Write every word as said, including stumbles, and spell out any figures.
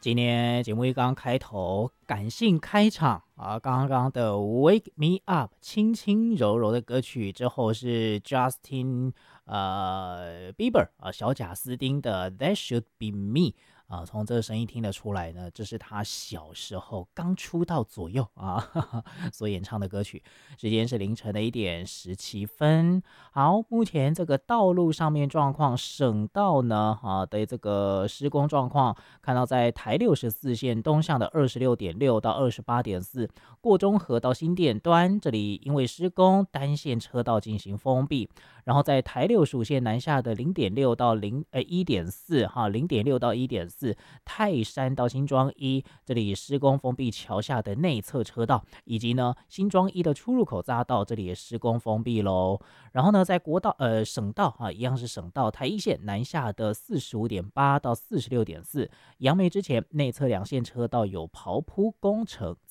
今天节目一刚开头，感性开场啊，刚刚的《Wake Me Up》轻轻柔柔的歌曲之后是 Justin 呃 Bieber 啊小贾斯汀的《That Should Be Me》啊，从这个声音听得出来呢，这是他小时候刚出道左右啊哈哈所演唱的歌曲。时间是凌晨的一点十七分。好，目前这个道路上面状况，省道呢啊的这个施工状况。看到在台六十四线东向的二十六点六到二十八点四，过中和到新店端，这里因为施工，单线车道进行封闭。然后在台六十五线南下的零点六到零呃一点四哈，零点六到一点四，泰山到新庄一，这里施工封闭桥下的内侧车道，以及呢新庄一的出入口匝道，这里也施工封闭喽。然后呢，在国道呃省道啊，一样是省道台一线南下的四十五点八到四十六点四。杨梅之前内侧两线车道有刨铺工程，